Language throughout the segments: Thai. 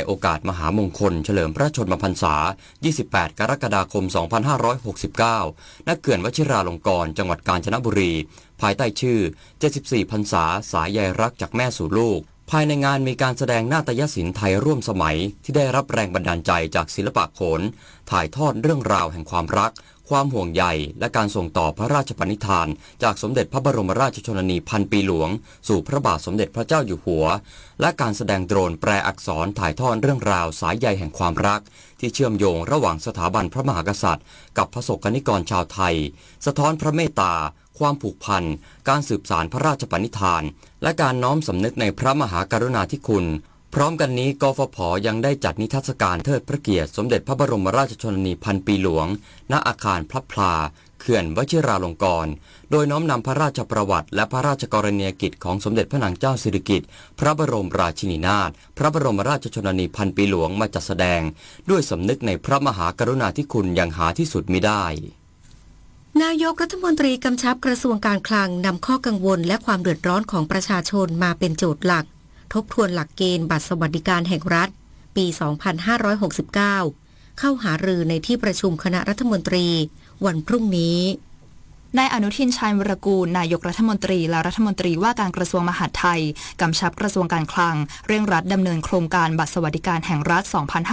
โอกาสมหามงคลเฉลิมพระชนมพรรษา 28 กรกฎาคม 2569 ณ เขื่อนวชิราลงกรณ์จังหวัดกาญจนบุรี ภายใต้ชื่อ 74 พรรษาสายใยรักจากแม่สู่ลูก ภายในงานมีการแสดงนาฏยศิลป์ไทยร่วมสมัยที่ได้รับแรงบันดาลใจจากศิลปะโขนถ่ายทอดเรื่องราวแห่งความรักความห่วงใยและการส่งต่อพระราชปณิธานจากสมเด็จพระบรมราชชนนีพันปีหลวงสู่พระบาทสมเด็จพระเจ้าอยู่หัวและการแสดงโดรนแปลอักษรถ่ายทอดเรื่องราวสายใยแห่งความรักที่เชื่อมโยงระหว่างสถาบันพระมหากษัตริย์กับประสบกนิกรชาวไทยสะท้อนพระเมตตาความผูกพันการสืบสานพระราชปณิธานและการน้อมสำนึกในพระมหากรุณาธิคุณพร้อมกันนี้กฟผ.ยังได้จัดนิทรรศการเทิดพระเกียรติสมเด็จพระบรมราชชนนีพันปีหลวงณอาคารพระพลาเขื่อนวชิราลงกรณ์โดยน้อมนำพระราชประวัติและพระราชกรณียกิจของสมเด็จพระนางเจ้าสิริกิติ์พระบรมราชินีนาถพระบรมราชชนนีพันปีหลวงมาจัดแสดงด้วยสำนึกในพระมหากรุณาธิคุณอย่างหาที่สุดมิได้นายกรัฐมนตรีกำชับกระทรวงการคลังนำข้อกังวลและความเดือดร้อนของประชาชนมาเป็นโจทย์หลักทบทวนหลักเกณฑ์บัตรสวัสดิการแห่งรัฐปี 2569 เข้าหารือในที่ประชุมคณะรัฐมนตรีวันพรุ่งนี้นายอนุทินชาญวิรากูลนายกรัฐมนตรีและรัฐมนตรีว่าการกระทรวงมหาดไทยกำชับกระทรวงการคลังเร่งรัดดำเนินโครงการบัตรสวัสดิการแห่งรัฐ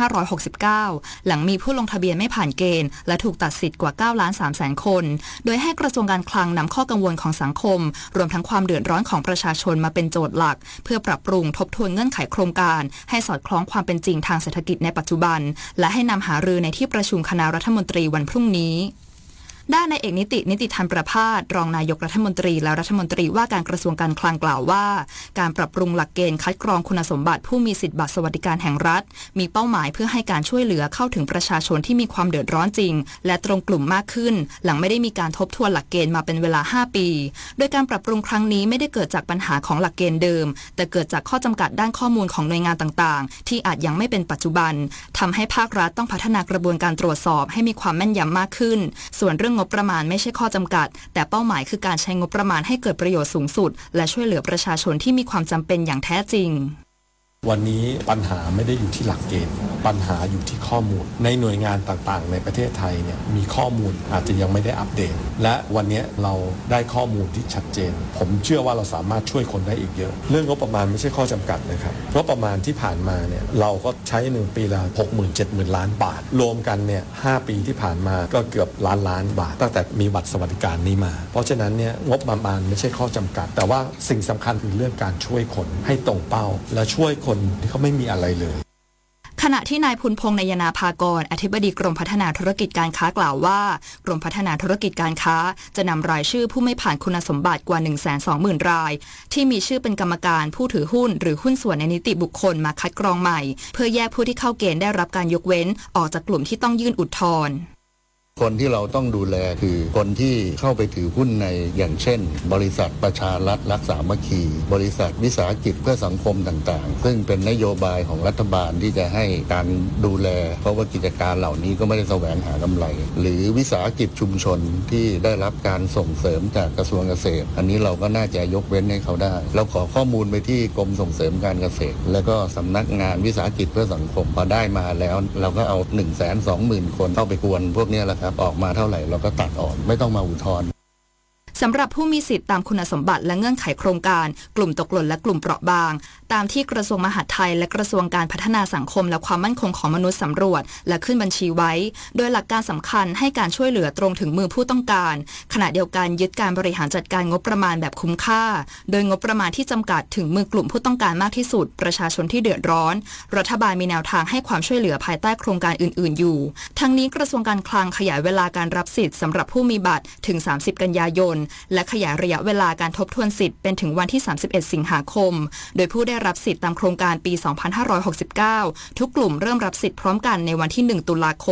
2569 หลังมีผู้ลงทะเบียนไม่ผ่านเกณฑ์และถูกตัดสิทธิ์กว่า 9,300,000 คน โดยให้กระทรวงการคลังนำข้อกังวลของสังคมรวมทั้งความเดือดร้อนของประชาชนมาเป็นโจทย์หลักเพื่อปรับปรุงทบทวนเงื่อนไขโครงการให้สอดคล้องความเป็นจริงทางเศรษฐกิจในปัจจุบันและให้นำหารือในที่ประชุมคณะรัฐมนตรีวันพรุ่งนี้ด้านนายเอกนิติธันประภาสรองนายกรัฐมนตรีและรัฐมนตรีว่าการกระทรวงการคลังกล่าวว่าการปรับปรุงหลักเกณฑ์คัดกรองคุณสมบัติผู้มีสิทธิบัตรสวัสดิการแห่งรัฐมีเป้าหมายเพื่อให้การช่วยเหลือเข้าถึงประชาชนที่มีความเดือดร้อนจริงและตรงกลุ่มมากขึ้นหลังไม่ได้มีการทบทวนหลักเกณฑ์มาเป็นเวลา 5 ปีโดยการปรับปรุงครั้งนี้ไม่ได้เกิดจากปัญหาของหลักเกณฑ์เดิมแต่เกิดจากข้อจำกัดด้านข้อมูลของหน่วยงานต่างๆที่อาจยังไม่เป็นปัจจุบันทำให้ภาครัฐต้องพัฒนากระบวนการตรวจสอบให้มีความแม่นยำมากขึ้นส่วนเรื่องงบประมาณไม่ใช่ข้อจำกัดแต่เป้าหมายคือการใช้งบประมาณให้เกิดประโยชน์สูงสุดและช่วยเหลือประชาชนที่มีความจำเป็นอย่างแท้จริงวันนี้ปัญหาไม่ได้อยู่ที่หลักเกณฑ์ปัญหาอยู่ที่ข้อมูลในหน่วยงานต่างๆในประเทศไทยเนี่ยมีข้อมูลอาจจะยังไม่ได้อัปเดตและวันนี้เราได้ข้อมูลที่ชัดเจนผมเชื่อว่าเราสามารถช่วยคนได้อีกเยอะเรื่องงบประมาณไม่ใช่ข้อจำกัดนะครับงบประมาณที่ผ่านมาเนี่ยเราก็ใช้1ปีละ60,000-70,000 ล้านบาทรวมกันเนี่ย5ปีที่ผ่านมาก็เกือบล้านบาทตั้งแต่มีบัตรสวัสดิการนี้มาเพราะฉะนั้นเนี่ยงบประมาณไม่ใช่ข้อจำกัดแต่ว่าสิ่งสำคัญคือเรื่องการช่วยคนให้ตรงเป้าและช่วยคนที่เขาไม่มีอะไรเลยขณะที่นายพุนพงษ์นายนาภากรอธิบดีกรมพัฒนาธุรกิจการค้ากล่าวว่ากรมพัฒนาธุรกิจการค้าจะนำรายชื่อผู้ไม่ผ่านคุณสมบัติกว่า 120,000 รายที่มีชื่อเป็นกรรมการผู้ถือหุ้นหรือหุ้นส่วนในนิติบุคคลมาคัดกรองใหม่เพื่อแยกผู้ที่เข้าเกณฑ์ได้รับการยกเว้นออกจากกลุ่มที่ต้องยื่นอุทธรณ์คนที่เราต้องดูแลคือคนที่เข้าไปถือหุ้นในอย่างเช่นบริษัทประชารัฐรักสามัคคีบริษัทวิสาหกิจเพื่อสังคมต่างๆซึ่งเป็นนโยบายของรัฐบาลที่จะให้การดูแลเพราะว่ากิจการเหล่านี้ก็ไม่ได้แสวงหากำไรหรือวิสาหกิจชุมชนที่ได้รับการส่งเสริมจากกระทรวงเกษตรอันนี้เราก็น่าจะยกเว้นให้เขาได้เราขอข้อมูลไปที่กรมส่งเสริมการเกษตรแล้วก็สำนักงานวิสาหกิจเพื่อสังคมพอได้มาแล้วเราก็เอา 120,000 คนเข้าไปกวนพวกนี้แหละครับออกมาเท่าไหร่เราก็ตัดออกไม่ต้องมาอุทธรณ์สำหรับผู้มีสิทธิตามคุณสมบัติและเงื่อนไขโครงการกลุ่มตกหล่นและกลุ่มเปราะบางตามที่กระทรวงมหาดไทยและกระทรวงการพัฒนาสังคมและความมั่นคงของมนุษย์สำรวจและขึ้นบัญชีไว้โดยหลักการสำคัญให้การช่วยเหลือตรงถึงมือผู้ต้องการขณะเดียวกันยึดการบริหารจัดการงบประมาณแบบคุ้มค่าโดยงบประมาณที่จำกัดถึงมือกลุ่มผู้ต้องการมากที่สุดประชาชนที่เดือดร้อนรัฐบาลมีแนวทางให้ความช่วยเหลือภายใต้โครงการอื่นๆอยู่ทั้งนี้กระทรวงการคลังขยายเวลาการรับสิทธิ์สำหรับผู้มีบัตรถึง30 กันยายนและขยายระยะเวลาการทบทวนสิทธิ์เป็นถึงวันที่31 สิงหาคมโดยผู้ได้รับสิทธิ์ตามโครงการปี 2569 ทุกกลุ่มเริ่มรับสิทธิ์พร้อมกันในวันที่ 1 ตุลาคม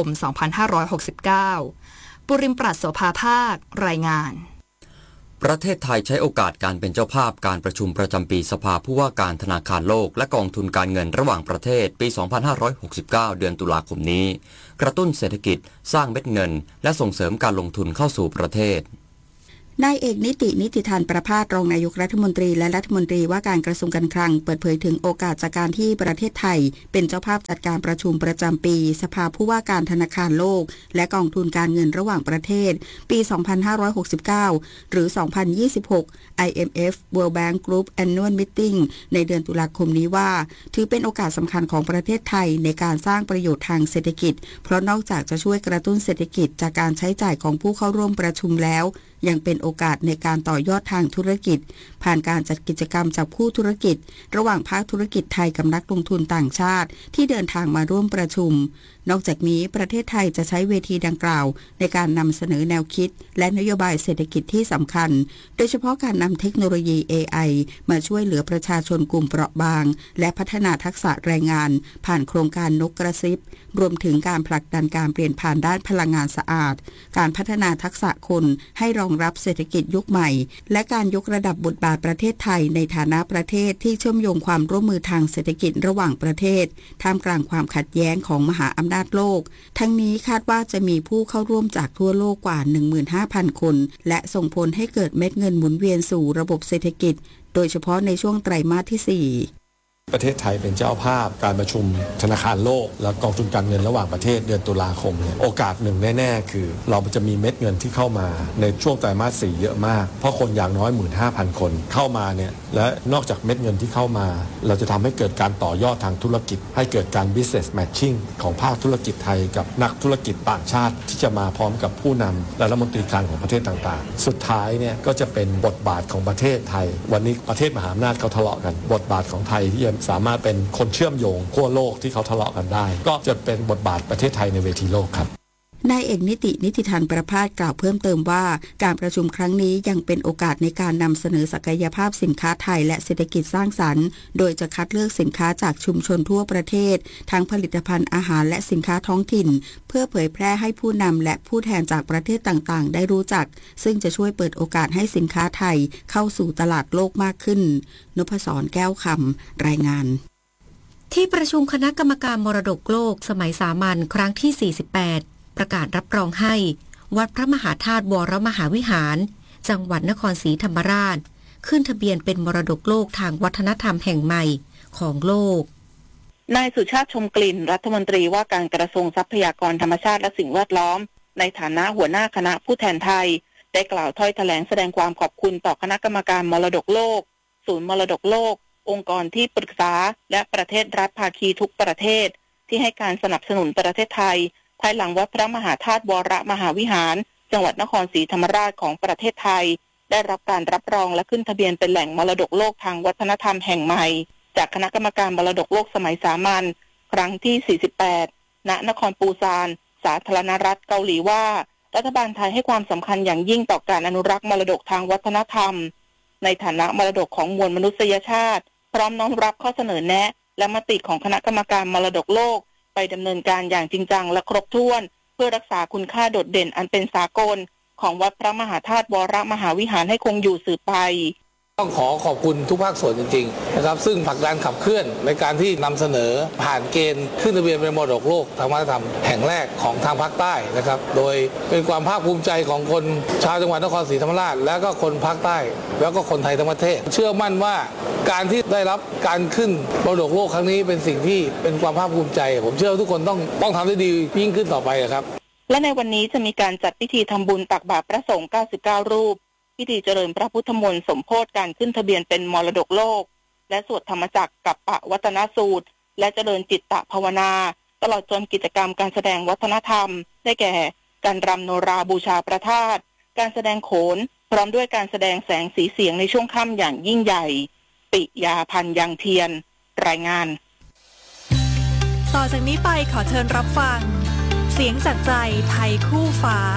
2569 ปุริมปราศโสภาภาครายงานประเทศไทยใช้โอกาสการเป็นเจ้าภาพการประชุมประจำปีสภาผู้ว่าการธนาคารโลกและกองทุนการเงินระหว่างประเทศปี 2569 เดือนตุลาคมนี้กระตุ้นเศรษฐกิจสร้างเม็ดเงินและส่งเสริมการลงทุนเข้าสู่ประเทศนายเอกนิติธานประภาสรองนายกรัฐมนตรีและรัฐมนตรีว่าการกระทรวงการคลังเปิดเผยถึงโอกาสจากการที่ประเทศไทยเป็นเจ้าภาพจัดการประชุมประจำปีสภาผู้ว่าการธนาคารโลกและกองทุนการเงินระหว่างประเทศปี 2569 หรือ 2026 IMF World Bank Group Annual Meeting ในเดือนตุลาคมนี้ว่าถือเป็นโอกาสสำคัญของประเทศไทยในการสร้างประโยชน์ทางเศรษฐกิจเพราะนอกจากจะช่วยกระตุ้นเศรษฐกิจจากการใช้จ่ายของผู้เข้าร่วมประชุมแล้วยังเป็นโอกาสในการต่อยอดทางธุรกิจผ่านการจัดกิจกรรมจับคู่ธุรกิจระหว่างภาคธุรกิจไทยกับนักลงทุนต่างชาติที่เดินทางมาร่วมประชุมนอกจากนี้ประเทศไทยจะใช้เวทีดังกล่าวในการนำเสนอแนวคิดและนโยบายเศรษฐกิจที่สำคัญโดยเฉพาะการนำเทคโนโลยี AI มาช่วยเหลือประชาชนกลุ่มเปราะบางและพัฒนาทักษะแรงงานผ่านโครงการนกกระซิบรวมถึงการผลักดันการเปลี่ยนผ่านด้านพลังงานสะอาดการพัฒนาทักษะคนให้รองรับเศรษฐกิจยุคใหม่และการยกระดับบทบาทประเทศไทยในฐานะประเทศที่เชื่อมโยงความร่วมมือทางเศรษฐกิจระหว่างประเทศท่ามกลางความขัดแย้งของมหาอำนาจโลกทั้งนี้คาดว่าจะมีผู้เข้าร่วมจากทั่วโลกกว่า 15,000 คนและส่งผลให้เกิดเม็ดเงินหมุนเวียนสู่ระบบเศรษฐกิจโดยเฉพาะในช่วงไตรมาสที่ 4 ประเทศไทยเป็นเจ้าภาพการประชุมธนาคารโลกและกองทุนการเงินระหว่างประเทศเดือนตุลาคมเนี่ยโอกาสหนึ่งแน่ๆคือเราจะมีเม็ดเงินที่เข้ามาในช่วงไตรมาส 4เยอะมากเพราะคนอย่างน้อย 15,000 คนเข้ามาเนี่ยและนอกจากเม็ดเงินที่เข้ามาเราจะทำให้เกิดการต่อยอดทางธุรกิจให้เกิดการ business matching ของภาคธุรกิจไทยกับนักธุรกิจต่างชาติที่จะมาพร้อมกับผู้นำและรัฐมนตรีคลังของประเทศต่างๆสุดท้ายเนี่ยก็จะเป็นบทบาทของประเทศไทยวันนี้ประเทศมหาอำนาจเขาทะเลาะกันบทบาทของไทยที่จะสามารถเป็นคนเชื่อมโยงทั่วโลกที่เขาทะเลาะกันได้ก็จะเป็นบทบาทประเทศไทยในเวทีโลกครับนายเอกนิติธานประภาสกล่าวเพิ่มเติมว่าการประชุมครั้งนี้ยังเป็นโอกาสในการนำเสนอศักยภาพสินค้าไทยและเศรษฐกิจสร้างสรรค์โดยจะคัดเลือกสินค้าจากชุมชนทั่วประเทศทั้งผลิตภัณฑ์อาหารและสินค้าท้องถิ่นเพื่อเผยแพร่ให้ผู้นำและผู้แทนจากประเทศต่างๆได้รู้จักซึ่งจะช่วยเปิดโอกาสให้สินค้าไทยเข้าสู่ตลาดโลกมากขึ้นนพศรแก้วคำรายงานที่ประชุมคณะกรรมการมรดกโลกสมัยสามัญครั้งที่ 48 ประกาศรับรองให้วัดพระมหาธาตุวรมหาวิหารจังหวัดนครศรีธรรมราชขึ้นทะเบียนเป็นมรดกโลกทางวัฒนธรรมแห่งใหม่ของโลกนายสุชาติชมกลิ่นรัฐมนตรีว่าการกระทรวงทรัพยากรธรรมชาติและสิ่งแวดล้อมในฐานะหัวหน้าคณะผู้แทนไทยได้กล่าวถ้อยแถลงแสดงความขอบคุณต่อคณะกรรมการมรดกโลกศูนย์มรดกโลกองค์กรที่ปรึกษาและประเทศรัฐภาคีทุกประเทศที่ให้การสนับสนุนประเทศไทยภายหลังวัดพระมหาธาตุวรมหาวิหารจังหวัดนครศรีธรรมราชของประเทศไทยได้รับการรับรองและขึ้นทะเบียนเป็นแหล่งมรดกโลกทางวัฒนธรรมแห่งใหม่จากคณะกรรมการมรดกโลกสมัยสามัญครั้งที่ 48 ณ นครปูซานสาธารณรัฐเกาหลีว่ารัฐบาลไทยให้ความสำคัญอย่างยิ่งต่อการอนุรักษ์มรดกทางวัฒนธรรมในฐานะมรดกของมวลมนุษยชาติพร้อมน้อมรับข้อเสนอแนะและมติของคณะกรรมการมรดกโลกไปดำเนินการอย่างจริงจังและครบถ้วนเพื่อรักษาคุณค่าโดดเด่นอันเป็นสากลของวัดพระมหาธาตุวรมหาวิหารให้คงอยู่สืบไปต้องขอขอบคุณทุกภาคส่วนจริงๆนะครับซึ่งผลักดันขับเคลื่อนในการที่นำเสนอผ่านเกณฑ์ขึ้นทะเบียนเป็นมรดกโลกทางวัฒนธรรมแห่งแรกของทางภาคใต้นะครับโดยเป็นความภาคภูมิใจของคนชาวจังหวัดนครศรีธรรมราชและก็คนภาคใต้แล้วก็คนไทยทั้งประเทศเชื่อมั่นว่าการที่ได้รับการขึ้นมรดกโลกครั้งนี้เป็นสิ่งที่เป็นความภาคภูมิใจผมเชื่อว่าทุกคนต้องทำได้ดียิ่งขึ้นต่อไปครับและในวันนี้จะมีการจัดพิธีทำบุญตักบาตรพระสงฆ์99รูปพิธีเจริญพระพุทธมนต์สมโภชการขึ้นทะเบียนเป็นมรดกโลกและสวดธรรมจักรกับปวัตนสูตรและเจริญจิตตภาวนาตลอดจนกิจกรรมการแสดงวัฒนธรรมได้แก่การรำโนราบูชาพระธาตุการแสดงโขนพร้อมด้วยการแสดงแสงสีเสียงในช่วงค่ำอย่างยิ่งใหญ่ปิยาพันธ์ยังเทียนรายงานต่อจากนี้ไปขอเชิญรับฟังเสียงจากใจไทยคู่ฟ้า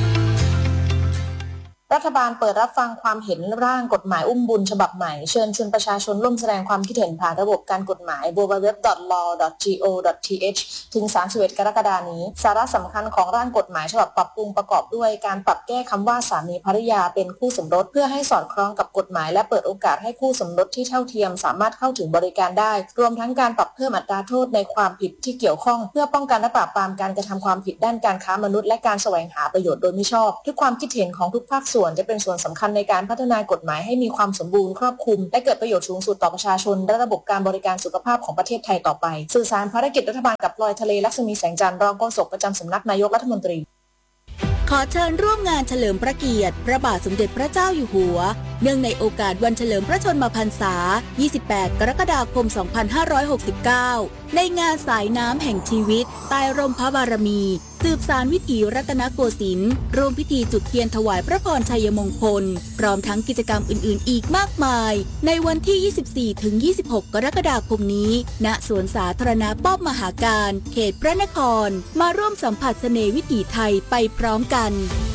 รัฐบาลเปิดรับฟังความเห็นร่างกฎหมายอุ้มบุญฉบับใหม่เชิญชวนประชาชนร่วมแสดงความคิดเห็นผ่านระบบการกฎหมาย www.law.go.th ถึง 31 กรกฎาคมนี้สาระสำคัญของร่างกฎหมายฉบับปรับปรุงประกอบด้วยการปรับแก้คำว่าสามีภริยาเป็นคู่สมรสเพื่อให้สอดคล้องกับกฎหมายและเปิดโอกาสให้คู่สมรสที่เท่าเทียมสามารถเข้าถึงบริการได้รวมทั้งการปรับเพิ่มอัตราโทษในความผิดที่เกี่ยวข้องเพื่อป้องกันและปราบปรามการกระทำความผิดด้านการค้ามนุษย์และการแสวงหาประโยชน์โดยมิชอบทุกความคิดเห็นของทุกภาคส่วนส่วนจะเป็นส่วนสำคัญในการพัฒนากฎหมายให้มีความสมบูรณ์ครอบคลุมและเกิดประโยชน์สูงสุดต่อประชาชนและระบบการบริการสุขภาพของประเทศไทยต่อไปสื่อสารภารกิจรัฐบาลกับพลอยทะเลลักษมีแสงจันทร์รองโฆษกประจำสำนักนายกรัฐมนตรีขอเชิญร่วมงานเฉลิมพระเกียรติพระบาทสมเด็จพระเจ้าอยู่หัวเนื่องในโอกาสวันเฉลิมพระชนมพรรษา 28 กรกฎาคม 2569 ในงานสายน้ำแห่งชีวิตใต้ร่มพระบารมีสืบสานวิถีรัตนโกสินทร์ร่วมพิธีจุดเทียนถวายพระพรชัยมงคลพร้อมทั้งกิจกรรมอื่นๆอีกมากมายในวันที่ 24-26 กรกฎาคมนี้ณสวนสาธารณะป้อมมหาการเขตพระนครมาร่วมสัมผัสเสน่ห์วิถีไทยไปพร้อมกัน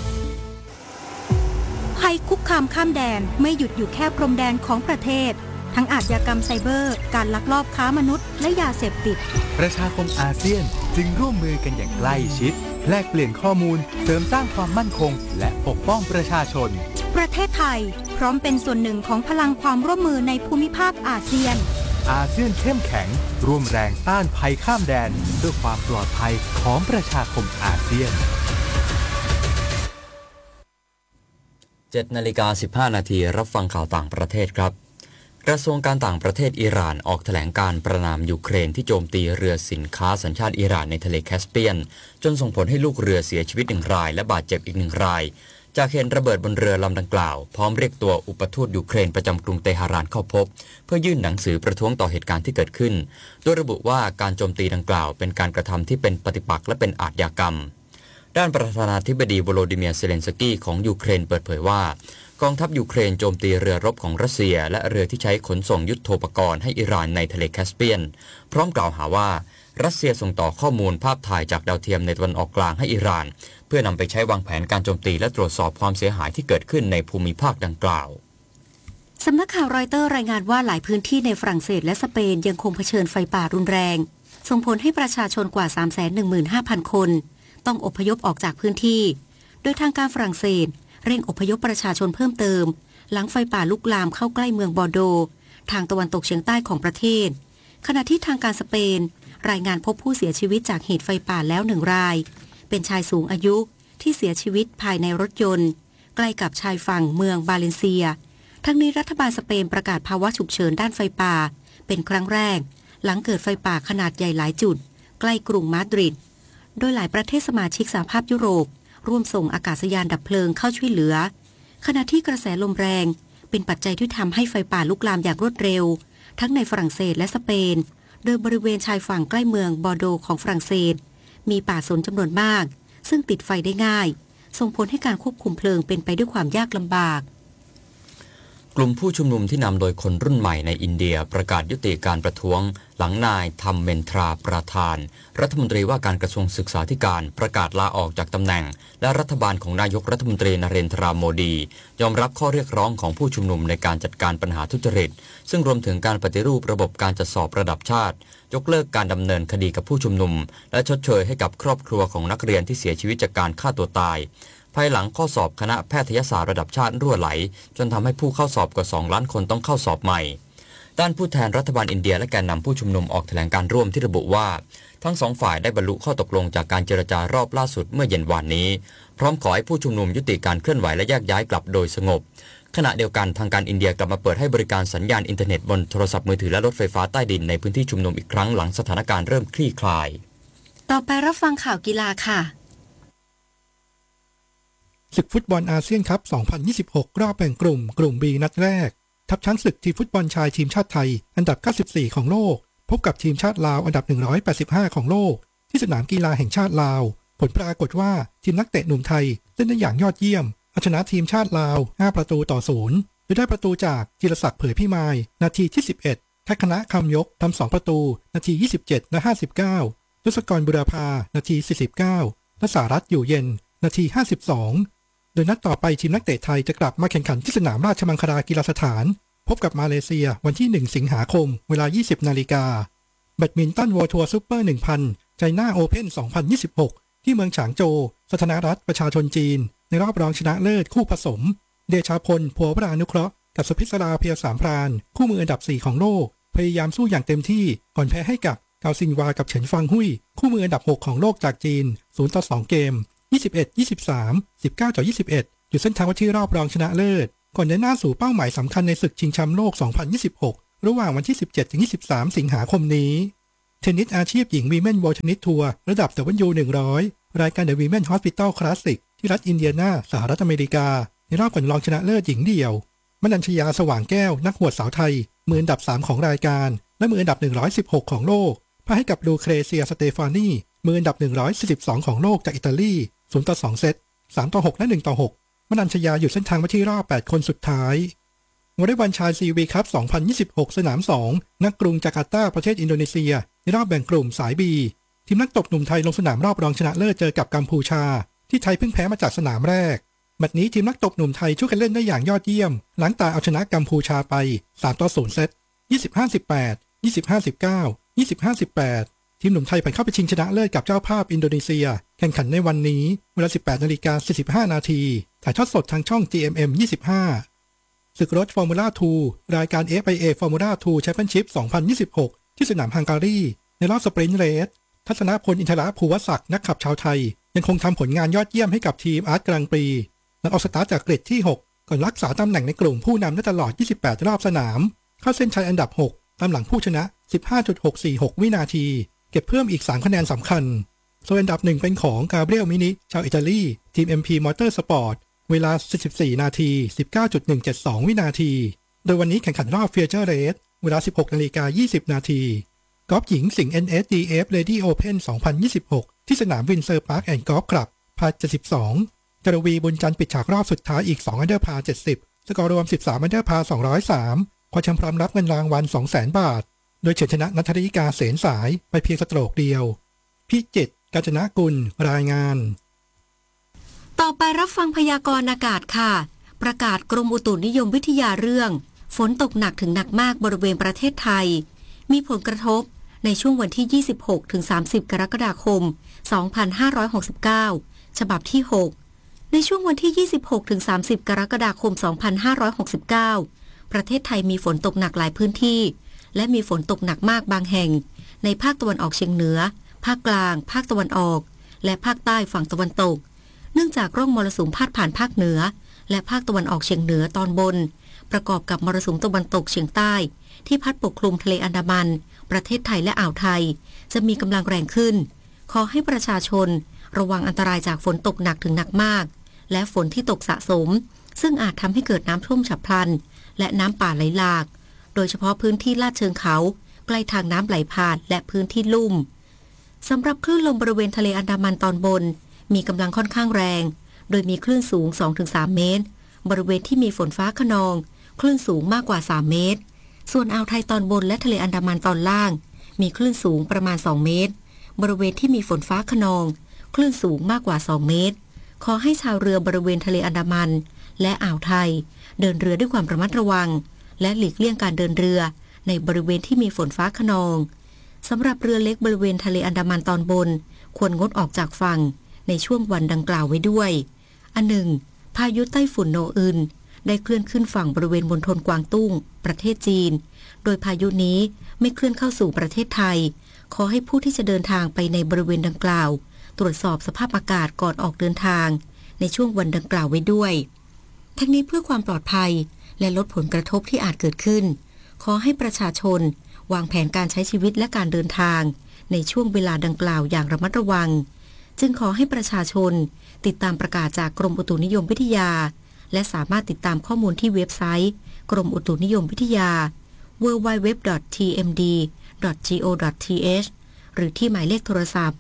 ภัยคุกคามข้ามแดนไม่หยุดอยู่แค่พรมแดนของประเทศทั้งอาชญากรรมไซเบอร์การลักลอบค้ามนุษย์และยาเสพติดประชาคมอาเซียนจึงร่วมมือกันอย่างใกล้ชิดแลกเปลี่ยนข้อมูลเสริมสร้างความมั่นคงและปกป้องประชาชนประเทศไทยพร้อมเป็นส่วนหนึ่งของพลังความร่วมมือในภูมิภาคอาเซียนอาเซียนเข้มแข็งร่วมแรงต้านภัยข้ามแดนเพื่อความปลอดภัยของประชาคมอาเซียน 7:15 น.รับฟังข่าวต่างประเทศครับกระทรวงการต่างประเทศอิหร่านออกแถลงการประณามยูเครนที่โจมตีเรือสินค้าสัญชาติอิหร่านในทะเลแคสเปียนจนส่งผลให้ลูกเรือเสียชีวิต1 รายและบาดเจ็บอีก1 รายจากเหตุระเบิดบนเรือลำดังกล่าวพร้อมเรียกตัวอุปทูตยูเครนประจำกรุงเตหะรานเข้าพบเพื่อยื่นหนังสือประท้วงต่อเหตุการณ์ที่เกิดขึ้นโดยระบุว่าการโจมตีดังกล่าวเป็นการกระทำที่เป็นปฏิปักษ์และเป็นอาชญากรรมด้านประธานาธิบดีโวโลดิเมียร์เซเลนสกี้ของยูเครนเปิดเผยว่ากองทัพยูเครนโจมตีเรือรบของรัสเซียและเรือที่ใช้ขนส่งยุทโธปกรณ์ให้อิหร่านในทะเลแคสเปียนพร้อมกล่าวหาว่ารัสเซียส่งต่อข้อมูลภาพถ่ายจากดาวเทียมในตะวันออกกลางให้อิหร่านเพื่อนำไปใช้วางแผนการโจมตีและตรวจสอบความเสียหายที่เกิดขึ้นในภูมิภาคดังกล่าวสำนักข่าวรอยเตอร์รายงานว่าหลายพื้นที่ในฝรั่งเศสและสเปนยังคงเผชิญไฟป่ารุนแรงส่งผลให้ประชาชนกว่า 315,000 คนต้องอพยพออกจากพื้นที่โดยทางการฝรั่งเศสเร่งอพยพประชาชนเพิ่มเติมหลังไฟป่าลุกลามเข้าใกล้เมืองบอร์โดทางตะวันตกเฉียงใต้ของประเทศขณะที่ทางการสเปนรายงานพบผู้เสียชีวิตจากเหตุไฟป่าแล้ว1 รายเป็นชายสูงอายุที่เสียชีวิตภายในรถยนต์ใกล้กับชายฝั่งเมืองบาเลนเซียทั้งนี้รัฐบาลสเปนประกาศภาวะฉุกเฉินด้านไฟป่าเป็นครั้งแรกหลังเกิดไฟป่าขนาดใหญ่หลายจุดใกล้กรุงมาดริดโดยหลายประเทศสมาชิกสหภาพยุโรปร่วมส่งอากาศยานดับเพลิงเข้าช่วยเหลือขณะที่กระแสลมแรงเป็นปัจจัยที่ทำให้ไฟป่าลุกลามอย่างรวดเร็วทั้งในฝรั่งเศสและสเปนโดยบริเวณชายฝั่งใกล้เมืองบอร์โดของฝรั่งเศสมีป่าสนจำนวนมากซึ่งติดไฟได้ง่ายส่งผลให้การควบคุมเพลิงเป็นไปด้วยความยากลำบากกลุ่มผู้ชุมนุมที่นำโดยคนรุ่นใหม่ในอินเดียประกาศยุติการประท้วงหลังนายธัมเมนทราประธานรัฐมนตรีว่าการกระทรวงศึกษาธิการประกาศลาออกจากตำแหน่งและรัฐบาลของนายกรัฐมนตรีนเรนทราโมดียอมรับข้อเรียกร้องของผู้ชุมนุมในการจัดการปัญหาทุจริตซึ่งรวมถึงการปฏิรูประบบการจัดสอบระดับชาติยกเลิกการดำเนินคดีกับผู้ชุมนุมและชดเชยให้กับครอบครัวของนักเรียนที่เสียชีวิตจากการฆ่าตัวตายภายหลังข้อสอบคณะแพทยศาสตร์ระดับชาติรั่วไหลจนทำให้ผู้เข้าสอบกว่า2 ล้านคนต้องเข้าสอบใหม่ด้านผู้แทนรัฐบาลอินเดียและแกนนำผู้ชุมนุมออกแถลงการร่วมที่ระบุว่าทั้ง2 ฝ่ายได้บรรลุข้อตกลงจากการเจรจารอบล่าสุดเมื่อเย็นวานนี้พร้อมขอให้ผู้ชุมนุมยุติการเคลื่อนไหวและแยกย้ายกลับโดยสงบขณะเดียวกันทางการอินเดียกลับมาเปิดให้บริการสัญญาณอินเทอร์เน็ตบนโทรศัพท์มือถือและรถไฟฟ้าใต้ดินในพื้นที่ชุมนุมอีกครั้งหลังสถานการณ์เริ่มคลี่คลายต่อไปรับฟังข่าวกีฬาค่ะศึกฟุตบอลอาเซียนคัพ 2026 รอบแบ่งกลุ่ม B นัดแรกทัพช้างศึกทีมฟุตบอลชายทีมชาติไทยอันดับ 94 ของโลกพบกับทีมชาติลาวอันดับ 185 ของโลกที่สนามกีฬาแห่งชาติลาวผลปรากฏว่าทีมนักเตะหนุ่มไทยเล่นได้อย่างยอดเยี่ยมเอาชนะทีมชาติลาว 5-0 โดยได้ประตูจากจิรศักดิ์เผยพิมายนาทีที่ 11 ทักษณะคำยกทำ 2 ประตูนาที 27 และ 59 ทศกรบุรพานาที 49 และสารัตน์อยู่เย็นนาที 52โดยนัดต่อไปทีมนักเตะไทยจะกลับมาแข่งขันที่สนามราชมังคลากีฬาสถานพบกับมาเลเซียวันที่ 1 สิงหาคมเวลา 20 นาฬิกาแบดมินตัน World Tour Super 1000 China Open 2026 ที่เมืองฉางโจวสาธารณรัฐประชาชนจีนในรอบรองชนะเลิศคู่ผสมเดชาพลพัววรานุเคราะห์กับสุพิศราเพียรสามพรานคู่มืออันดับ 4 ของโลกพยายามสู้อย่างเต็มที่ก่อนแพ้ให้กับกาวซินวากับเฉินฟางหุยคู่มืออันดับ 6 ของโลกจากจีน 0-2 เกม21-23 19-21 อยู่เส้นทางว่าที่รอบรองชนะเลิศก่อนเดินหน้าสู่เป้าหมายสำคัญในศึกชิงแชมป์โลก 2026 ระหว่างวันที่ 17-23 สิงหาคมนี้เทนนิสอาชีพหญิงวีแมน World Tennis Tour ระดับ W100 รายการ The Women Hospital Classic ที่รัฐอินเดียนาสหรัฐอเมริกาในรอบก่อนรองชนะเลิศหญิงเดี่ยวมนัญชยาสว่างแก้วนักหวดสาวไทยมืออันดับ 3 ของรายการและมืออันดับ 116 ของโลกพ่ายให้กับลูเครเซียสเตฟานีมืออันดับ 142 ของโลกจากอิตาลี0-2 เซต 3-6 และ 1-6 มนัญชยาอยู่เส้นทางมาที่รอบ 8 คนสุดท้ายวอลเลย์บอลชายซีวีคัพ 2026 สนาม 2 นักกรุงจาการ์ตาประเทศอินโดนีเซียในรอบแบ่งกลุ่มสาย B ทีมนักตบหนุ่มไทยลงสนามรอบรองชนะเลิศเจอกับกัมพูชาที่ไทยเพิ่งแพ้มาจากสนามแรกแมตช์นี้ทีมนักตบหนุ่มไทยช่วยกันเล่นได้อย่างยอดเยี่ยมหลังตาเอาชนะกัมพูชาไป 3-0 เซต 25-18 25-19 25-18 ทีมหนุ่มไทยผ่านเข้าไปชิงชนะเลิศกับเจ้าภาพอินโดนีเซียแข่งขันในวันนี้เวลา 18:45 น.ถ่ายทอดสดทางช่อง GMM 25ศึกรถฟอร์มูล่า 2 รายการ FIA ฟอร์มูล่า 2 แชมเปี้ยนชิพ 2026 ที่สนามฮังการีในรอบสปรินต์เรสทัศนพลอินทรภูวศักดิ์นักขับชาวไทยยังคงทำผลงานยอดเยี่ยมให้กับทีมอาร์ตกลางปีหลังออกสตาร์ทจากกริดที่ 6 ก่อนรักษาตำแหน่งในกลุ่มผู้นำได้ตลอด 28 รอบสนามเข้าเส้นชัยอันดับ 6 ตามหลังผู้ชนะ 15.646 วินาทีเก็บเพิ่มอีก 3 คะแนนสำคัญส่วนอันดับ 1 เป็นของกาเบรียลมินิชาวอิตาลีทีม MP Motorsport เวลา 44 นาที 19.172 วินาทีโดยวันนี้แข่งขันรอบเฟียเจอร์เรสเวลา 16:20 นาทีกอล์ฟหญิงสิงห์ NSDF Lady Open 2026 ที่สนามวินเซอร์พาร์คแอนด์กอล์ฟคลับพา72จรวีบุญจันทร์ปิดฉากรอบสุดท้ายอีก2อันเดอร์พา70สกอร์รวม13อันเดอร์พา203คว้าแชมป์พร้อมรับเงินรางวัล 200,000 บาทโดยเฉือนชนะณัฐธิกาเสนสายไปเพียงสโตรกเดียวพิจิตร กาญจนกุลรายงานต่อไปรับฟังพยากรณ์อากาศค่ะประกาศกรมอุตุนิยมวิทยาเรื่องฝนตกหนักถึงหนักมากบริเวณประเทศไทยมีผลกระทบในช่วงวันที่ 26-30 กรกฎาคม 2569 ฉบับที่ 6 ในช่วงวันที่ 26-30 กรกฎาคม 2569 ประเทศไทยมีฝนตกหนักหลายพื้นที่และมีฝนตกหนักมากบางแห่งในภาคตะวันออกเฉียงเหนือภาคกลางภาคตะวันออกและภาคใต้ฝั่งตะวันตกเนื่องจากร่องมรสุมพาดผ่านภาคเหนือและภาคตะวันออกเฉียงเหนือตอนบนประกอบกับมรสุมตะวันตกเฉียงใต้ที่พัดปกคลุมทะเลอันดามันประเทศไทยและอ่าวไทยจะมีกำลังแรงขึ้นขอให้ประชาชนระวังอันตรายจากฝนตกหนักถึงหนักมากและฝนที่ตกสะสมซึ่งอาจทำให้เกิดน้ำท่วมฉับพลันและน้ำป่าไหลหลากโดยเฉพาะพื้นที่ลาดเชิงเขาใกล้ทางน้ำไหลผ่านและพื้นที่ลุ่มสำหรับคลื่นลมบริเวณทะเลอันดามันตอนบนมีกำลังค่อนข้างแรงโดยมีคลื่นสูง 2-3 เมตรบริเวณที่มีฝนฟ้าคะนองคลื่นสูงมากกว่า3เมตรส่วนอ่าวไทยตอนบนและทะเลอันดามันตอนล่างมีคลื่นสูงประมาณ2เมตรบริเวณที่มีฝนฟ้าคะนองคลื่นสูงมากกว่า2เมตรขอให้ชาวเรือบริเวณทะเลอันดามันและอ่าวไทยเดินเรือด้วยความระมัดระวังและหลีกเลี่ยงการเดินเรือในบริเวณที่มีฝนฟ้าคะนองสำหรับเรือเล็กบริเวณทะเลอันดามันตอนบนควรงดออกจากฝั่งในช่วงวันดังกล่าวไว้ด้วยอันหนึ่งพายุไต้ฝุ่นโนอึนได้เคลื่อนขึ้นฝั่งบริเวณมณฑลกวางตุ้งประเทศจีนโดยพายุนี้ไม่เคลื่อนเข้าสู่ประเทศไทยขอให้ผู้ที่จะเดินทางไปในบริเวณดังกล่าวตรวจสอบสภาพอากาศก่อนออกเดินทางในช่วงวันดังกล่าวไว้ด้วยทั้งนี้เพื่อความปลอดภัยและลดผลกระทบที่อาจเกิดขึ้นขอให้ประชาชนวางแผนการใช้ชีวิตและการเดินทางในช่วงเวลาดังกล่าวอย่างระมัดระวังจึงขอให้ประชาชนติดตามประกาศจากกรมอุตุนิยมวิทยาและสามารถติดตามข้อมูลที่เว็บไซต์กรมอุตุนิยมวิทยา www.tmd.go.th หรือที่หมายเลขโทรศัพท์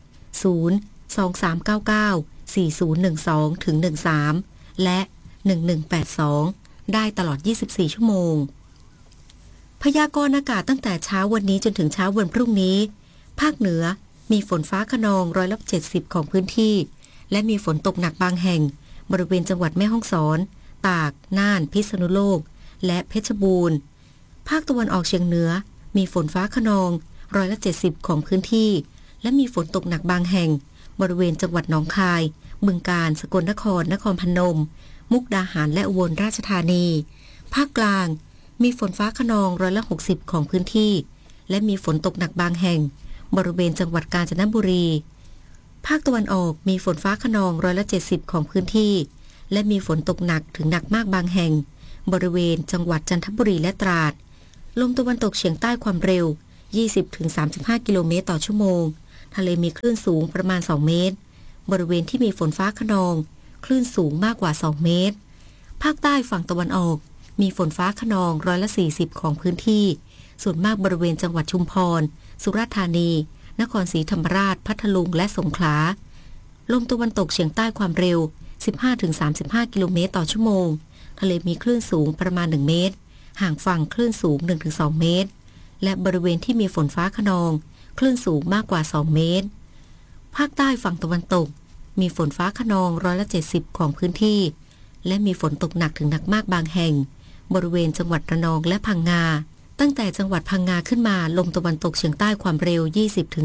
023994012-13 และ 1182 ได้ตลอด 24 ชั่วโมงพยากรณ์อากาศตั้งแต่เช้าวันนี้จนถึงเช้าวันพรุ่งนี้ภาคเหนือมีฝนฟ้าคะนอง70%ของพื้นที่และมีฝนตกหนักบางแห่งบริเวณจังหวัดแม่ฮ่องสอนตากน่านพิษณุโลกและเพชรบูรณ์ภาคตะวันออกเฉียงเหนือมีฝนฟ้าคะนอง70%ของพื้นที่และมีฝนตกหนักบางแห่งบริเวณจังหวัดหนองคายบึงกาฬสกลนครนครพนมมุกดาหารและอุบลราชธานีภาคกลางมีฝนฟ้าคะนอง60%ของพื้นที่และมีฝนตกหนักบางแห่งบริเวณจังหวัดกาญจนบุรีภาคตะวันออกมีฝนฟ้าคะนอง70%ของพื้นที่และมีฝนตกหนักถึงหนักมากบางแห่งบริเวณจังหวัดจันทบุรีและตราดลมตะวันตกเฉียงใต้ความเร็ว 20-35 กิโลเมตรต่อชั่วโมงทะเลมีคลื่นสูงประมาณ 2 เมตรบริเวณที่มีฝนฟ้าคะนองคลื่นสูงมากกว่า 2 เมตรภาคใต้ฝั่งตะวันออกมีฝนฟ้าคะนอง140%ของพื้นที่ส่วนมากบริเวณจังหวัดชุมพรสุราษฎร์ธานีนครศรีธรรมราชพัทลุงและสงขลาลมตะวันตกเฉียงใต้ความเร็ว 15-35 กิโลเมตรต่อชั่วโมงทะเลมีคลื่นสูงประมาณ 1 เมตรห่างฝั่งคลื่นสูง 1-2 เมตรและบริเวณที่มีฝนฟ้าคะนองคลื่นสูงมากกว่า 2 เมตรภาคใต้ฝั่งตะวันตกมีฝนฟ้าคะนอง70%ของพื้นที่และมีฝนตกหนักถึงหนักมากบางแห่งบริเวณจังหวัดระนองและพังงาตั้งแต่จังหวัดพังงาขึ้นมาลมตะวันตกเฉียงใต้ความเร็ว